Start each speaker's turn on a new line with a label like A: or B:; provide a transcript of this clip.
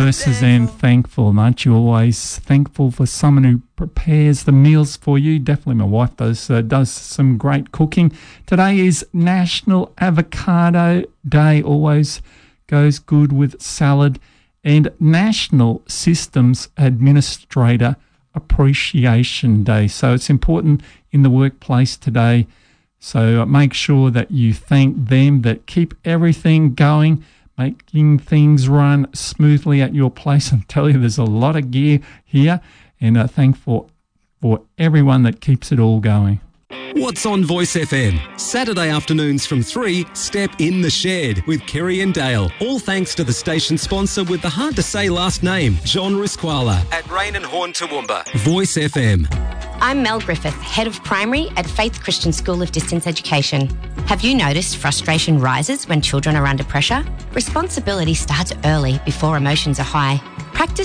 A: verses and thankful. Aren't you always thankful for someone who prepares the meals for you? Definitely my wife does some great cooking. Today is National Avocado Day. Always goes good with salad. And National Systems Administrator Appreciation Day. So it's important in the workplace today. So make sure that you thank them that keep everything going, making things run smoothly at your place. I tell you, there's a lot of gear here, and thankful for everyone that keeps it all going.
B: What's on Voice FM? Saturday afternoons from 3, Step in the Shed with Kerry and Dale. All thanks to the station sponsor with the hard-to-say last name, John Risquala at Rain and Horn Toowoomba. Voice FM.
C: I'm Mel Griffith, Head of Primary at Faith Christian School of Distance Education. Have you noticed frustration rises when children are under pressure? Responsibility starts early before emotions are high. Practice